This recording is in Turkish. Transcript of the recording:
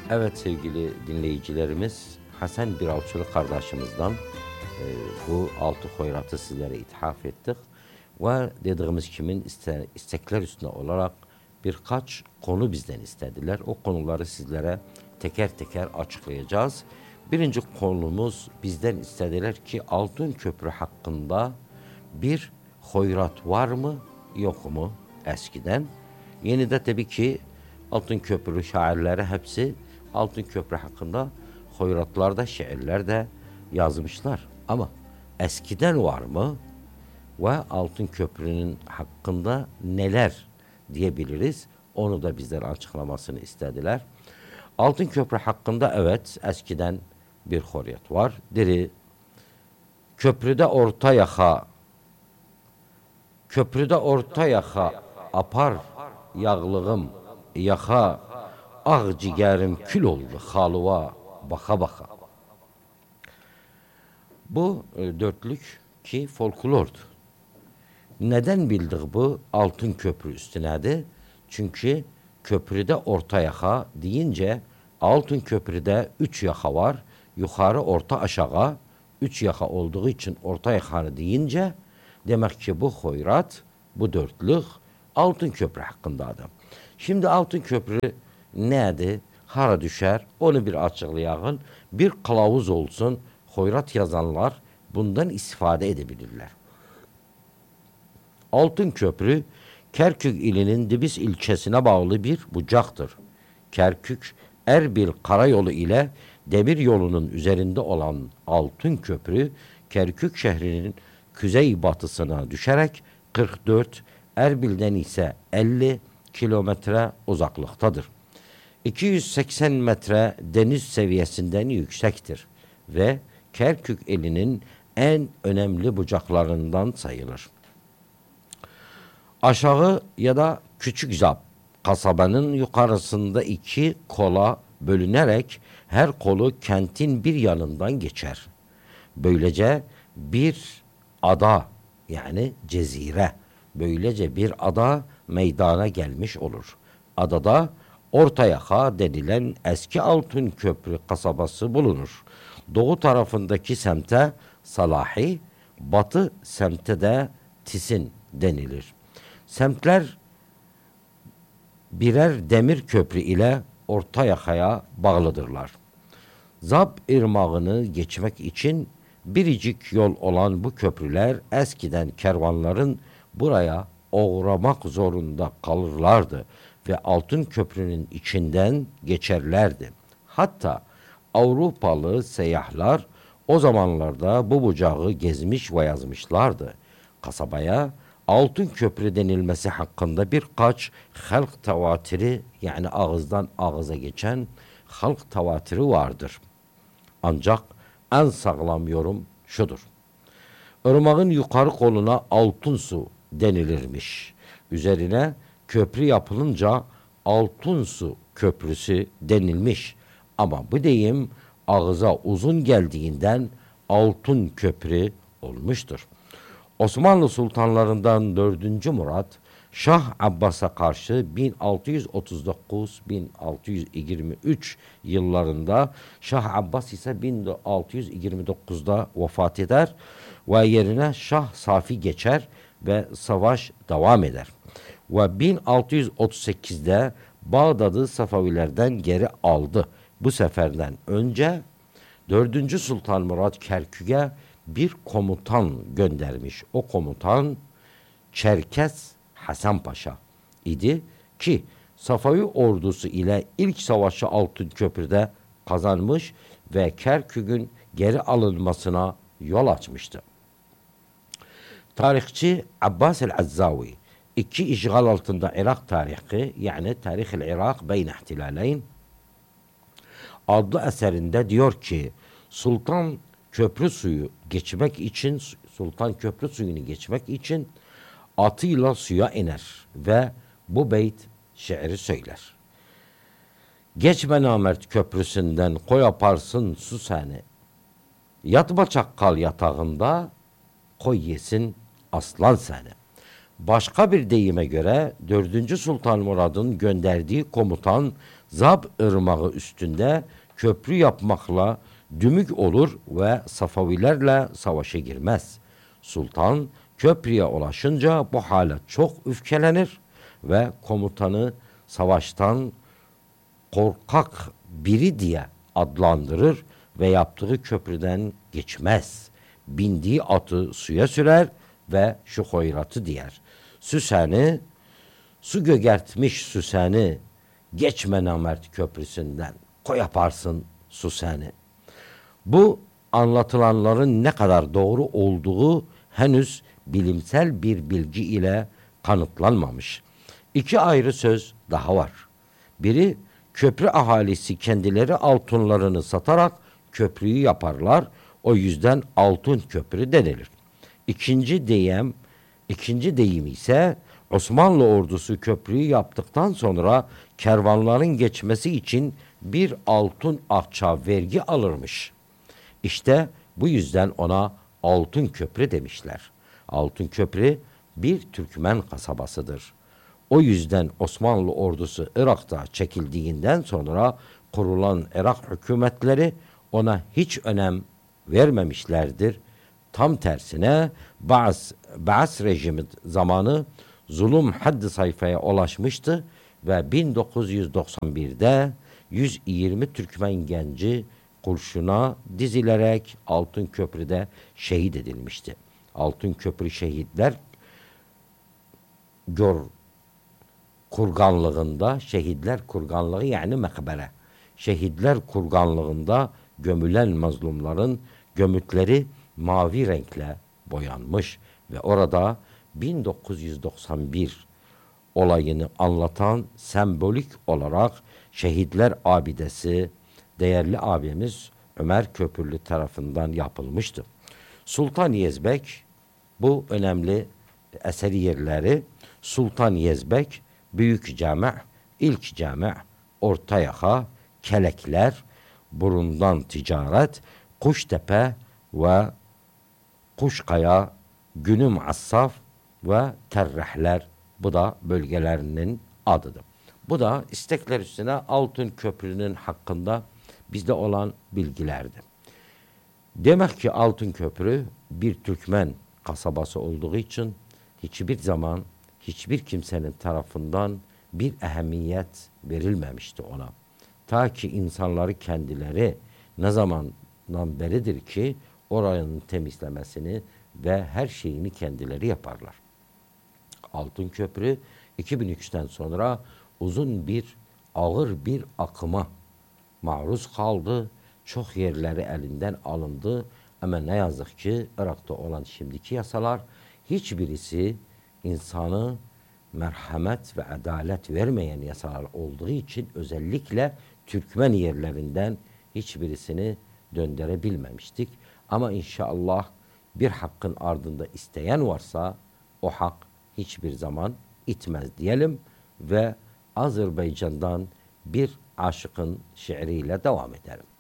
Evet sevgili dinleyicilerimiz, Hasan Biralçılı kardeşimizden bu altı hoyratı sizlere ithaf ettik. Ve dediğimiz kimin istekler üstüne olarak birkaç konu bizden istediler. O konuları sizlere teker teker açıklayacağız. Birinci konumuz bizden istediler ki Altın Köprü hakkında bir hoyrat var mı yok mu eskiden? Yeni de tabii ki Altın Köprü şairleri hepsi Altın Köprü hakkında hoyratlarda, şiirler yazmışlar. Ama eskiden var mı? Ve Altın Köprü'nün hakkında neler diyebiliriz? Onu da bizden açıklamasını istediler. Altın Köprü hakkında evet eskiden bir hoyrat var. Diri köprüde orta yaka, köprüde orta yaka apar yağlığım yaka, ağ ciğerim kül oldu halıva baka baka. Bu dörtlük ki folklordu. Neden bildik bu Altın Köprü üstünedir? Çünkü köprüde orta yaka deyince Altın Köprü'de 3 yaka var. Yukarı orta aşağı 3 yaka olduğu için orta yakanı deyince demek ki bu hoyrat, bu dörtlük Altın Köprü hakkındadır. Şimdi Altın Köprü nedir? Hara düşer? Onu bir açıklayalım. Bir kılavuz olsun. Hoyrat yazanlar bundan istifade edebilirler. Altın Köprü, Kerkük ilinin Dibis ilçesine bağlı bir bucaktır. Kerkük, Erbil Karayolu ile demir yolunun üzerinde olan Altın Köprü, Kerkük şehrinin kuzey batısına düşerek 44, Erbil'den ise 50 kilometre uzaklıktadır. 280 metre deniz seviyesinden yüksektir ve Kerkük ilinin en önemli bucaklarından sayılır. Aşağı ya da Küçük Zap kasabanın yukarısında 2 kola bölünerek her kolu kentin bir yanından geçer. Böylece bir ada yani cezire, böylece bir ada meydana gelmiş olur. Adada Orta Yaka denilen eski Altın Köprü kasabası bulunur. Doğu tarafındaki semte Salahi, batı semte de Tisin denilir. Semtler birer demir köprü ile orta yakaya bağlıdırlar. Zab ırmağını geçmek için biricik yol olan bu köprüler eskiden kervanların buraya uğramak zorunda kalırlardı ve Altın Köprü'nün içinden geçerlerdi. Hatta Avrupalı seyyahlar o zamanlarda bu bucağı gezmiş ve yazmışlardı. Kasabaya Altın Köprü denilmesi hakkında birkaç halk tevatiri yani ağızdan ağıza geçen halk tevatiri vardır. Ancak en sağlam yorum şudur. Irmağın yukarı koluna altın su denilirmiş. Üzerine köprü yapılınca altın su köprüsü denilmiş. Ama bu deyim ağıza uzun geldiğinden altın köprü olmuştur. Osmanlı sultanlarından 4. Murat, Şah Abbas'a karşı 1639-1623 yıllarında, Şah Abbas ise 1629'da vefat eder ve yerine Şah Safi geçer ve savaş devam eder. Ve 1638'de Bağdat'ı Safavilerden geri aldı. Bu seferden önce 4. Sultan Murat Kerkük'e bir komutan göndermiş. O komutan Çerkes Hasan Paşa idi ki Safavi ordusu ile ilk savaşı Altın Köprü'de kazanmış ve Kerkük'ün geri alınmasına yol açmıştı. Tarihçi Abbas el-Azzavi iki işgal altında Irak tarihi yani Tarih-i Irak Beyne İhtilaleyn adlı eserinde diyor ki Sultan köprü suyu geçmek için Sultan köprü suyunu geçmek için atıyla suya iner ve bu beyt şiiri söyler. Geçme namert köprüsünden koy yaparsın su seni. Yatma çakkal yatağında koy yesin aslan seni. Başka bir deyime göre 4. Sultan Murad'ın gönderdiği komutan Zab Irmağı üstünde köprü yapmakla dümük olur ve Safavilerle savaşa girmez. Sultan köprüye ulaşınca bu hale çok öfkelenir ve komutanı savaştan korkak biri diye adlandırır ve yaptığı köprüden geçmez. Bindiği atı suya sürer ve şu hoyratı diyer. Süseni, su gögertmiş Süseni, geçme namert köprüsünden, koy yaparsın Süseni. Bu anlatılanların ne kadar doğru olduğu henüz bilimsel bir bilgi ile kanıtlanmamış. İki ayrı söz daha var. Biri, köprü ahalisi kendileri altınlarını satarak köprüyü yaparlar. O yüzden altın köprü denilir. İkinci deyim ise Osmanlı ordusu köprüyü yaptıktan sonra kervanların geçmesi için bir altın akça vergi alırmış. İşte bu yüzden ona Altın Köprü demişler. Altın Köprü bir Türkmen kasabasıdır. O yüzden Osmanlı ordusu Irak'ta çekildiğinden sonra kurulan Irak hükümetleri ona hiç önem vermemişlerdir. Tam tersine Baas rejimi zamanı zulüm haddi sayfaya ulaşmıştı ve 1991'de 120 Türkmen genci kurşuna dizilerek Altın Köprü'de şehit edilmişti. Altın Köprü şehitler kurganlığında, şehitler kurganlığı yani mekbere. Şehitler kurganlığında gömülen mazlumların gömütleri mavi renkle boyanmış ve orada 1991 olayını anlatan sembolik olarak Şehitler Abidesi değerli abimiz Ömer Köprülü tarafından yapılmıştı. Sultan Yezbek bu önemli eseri yerleri Sultan Yezbek, Büyük Cami, İlk Cami, Orta Yaka, Kelekler, Burundan Ticaret, Kuştepe ve Kuşkaya, Günüm Assaf ve Terrehler bu da bölgelerinin adıdır. Bu da istekler üstüne Altın Köprü'nün hakkında bizde olan bilgilerdi. Demek ki Altın Köprü bir Türkmen kasabası olduğu için hiçbir zaman hiçbir kimsenin tarafından bir ehemmiyet verilmemişti ona. Ta ki insanları kendileri ne zamandan beridir ki oranın temizlemesini ve her şeyini kendileri yaparlar. Altın Köprü 2003'ten sonra uzun bir ağır bir akıma maruz kaldı. Çok yerleri elinden alındı. Ama ne yazık ki Irak'ta olan şimdiki yasalar hiçbirisi insanı merhamet ve adalet vermeyen yasalar olduğu için özellikle Türkmen yerlerinden hiçbirisini döndürebilmemiştik. Ama inşallah bir hakkın ardında isteyen varsa o hak hiçbir zaman itmez diyelim ve Azerbaycan'dan bir aşıkın şiiriyle devam edelim.